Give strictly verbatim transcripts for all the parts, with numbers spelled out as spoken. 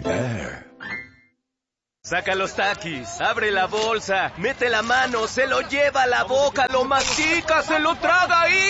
Air. Saca los Takis, abre la bolsa, mete la mano, se lo lleva a la boca, lo mastica, se lo traga y...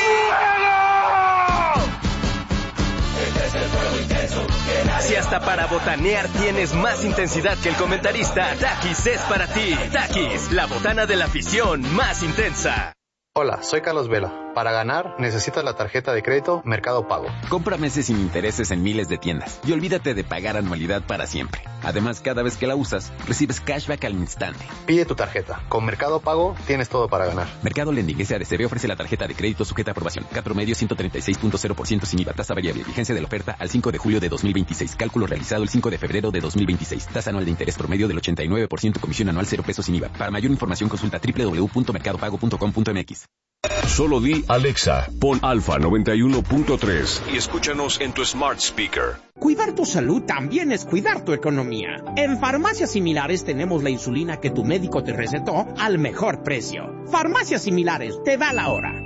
Este es el fuego intenso. Si hasta para botanear tienes más intensidad que el comentarista, Takis es para ti. Takis, la botana de la afición más intensa. Hola, soy Carlos Vela. Para ganar, necesitas la tarjeta de crédito Mercado Pago. Compra meses sin intereses en miles de tiendas y olvídate de pagar anualidad para siempre. Además, cada vez que la usas, recibes cashback al instante. Pide tu tarjeta. Con Mercado Pago, tienes todo para ganar. Mercado Lending S A D C B ofrece la tarjeta de crédito sujeta a aprobación. Cat promedio ciento treinta y seis punto cero por ciento sin I V A. Tasa variable. Vigencia de la oferta al cinco de julio de dos mil veintiséis. Cálculo realizado el cinco de febrero de dos mil veintiséis. Tasa anual de interés promedio del ochenta y nueve por ciento. Comisión anual cero pesos sin I V A. Para mayor información consulta doble u doble u doble u punto mercado pago punto com punto m x. Solo di Alexa, pon Alfa noventa y uno punto tres y escúchanos en tu smart speaker. Cuidar tu salud también es cuidar tu economía. En Farmacias Similares tenemos la insulina que tu médico te recetó al mejor precio. Farmacias Similares, te da la hora.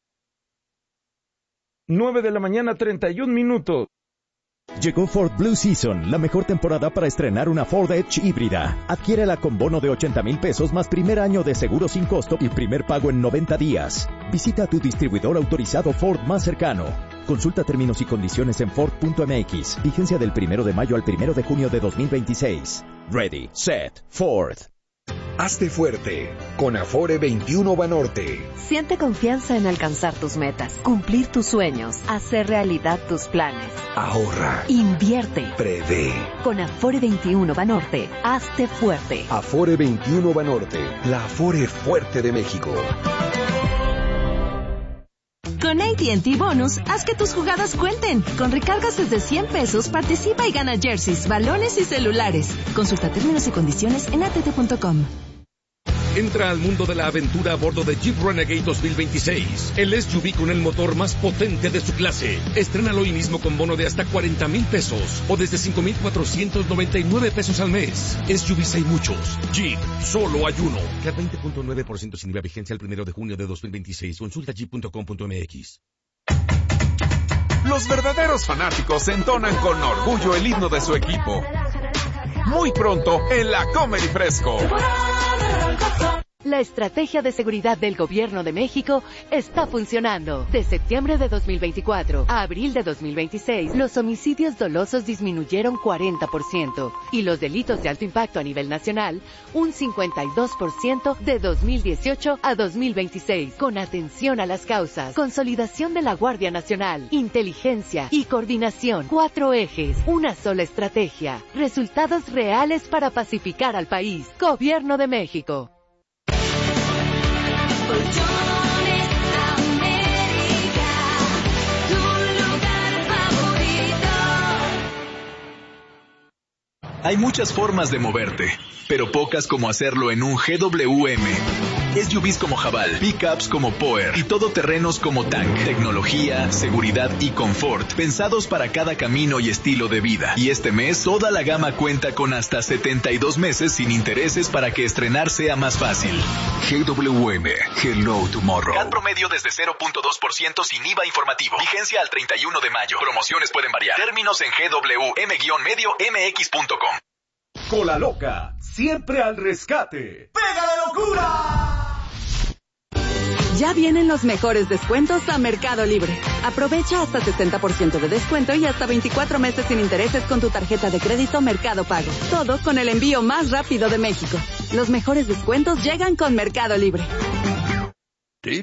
nueve de la mañana, treinta y un minutos. Llegó Ford Blue Season, la mejor temporada para estrenar una Ford Edge híbrida. Adquiérela con bono de ochenta mil pesos más primer año de seguro sin costo y primer pago en noventa días. Visita tu distribuidor autorizado Ford más cercano. Consulta términos y condiciones en Ford punto m x. Vigencia del primero de mayo al primero de junio de dos mil veintiséis. Ready, set, Ford. Hazte fuerte con Afore veintiuno Banorte. Siente confianza en alcanzar tus metas, cumplir tus sueños, hacer realidad tus planes. Ahorra. Invierte. Prevé. Con Afore veintiuno Banorte, hazte fuerte. Afore veintiuno Banorte, la Afore fuerte de México. Con A T and T Bonus, haz que tus jugadas cuenten. Con recargas desde cien pesos, participa y gana jerseys, balones y celulares. Consulta términos y condiciones en a t t punto com. Entra al mundo de la aventura a bordo de Jeep Renegade dos mil veintiséis. El S U V con el motor más potente de su clase. Estrénalo hoy mismo con bono de hasta cuarenta mil pesos o desde cinco mil cuatrocientos noventa y nueve pesos al mes. S U Vs hay muchos. Jeep, solo hay uno. Cat veinte punto nueve por ciento sin I V A, vigencia el primero de junio de dos mil veintiséis. Consulta jeep punto com punto m x. Los verdaderos fanáticos entonan con orgullo el himno de su equipo. Muy pronto en la Comer y Fresco. La estrategia de seguridad del Gobierno de México está funcionando. De septiembre de dos mil veinticuatro a abril de dos mil veintiséis, los homicidios dolosos disminuyeron cuarenta por ciento y los delitos de alto impacto a nivel nacional un cincuenta y dos por ciento de dos mil dieciocho a dos mil veintiséis. Con atención a las causas, consolidación de la Guardia Nacional, inteligencia y coordinación. Cuatro ejes, una sola estrategia. Resultados reales para pacificar al país. Gobierno de México. Colchones América, tu lugar favorito. Hay muchas formas de moverte, pero pocas como hacerlo en un G W M. S U Vs como Haval, pickups como Power y todoterrenos como Tank. Tecnología, seguridad y confort, pensados para cada camino y estilo de vida. Y este mes, toda la gama cuenta con hasta setenta y dos meses sin intereses para que estrenar sea más fácil. G W M, Hello Tomorrow. Cat promedio desde cero punto dos por ciento sin I V A informativo. Vigencia al treinta y uno de mayo. Promociones pueden variar. Términos en g w m medio m x punto com. Cola Loca, siempre al rescate. ¡Pega de locura! Ya vienen los mejores descuentos a Mercado Libre. Aprovecha hasta sesenta por ciento de descuento y hasta veinticuatro meses sin intereses con tu tarjeta de crédito Mercado Pago. Todo con el envío más rápido de México. Los mejores descuentos llegan con Mercado Libre.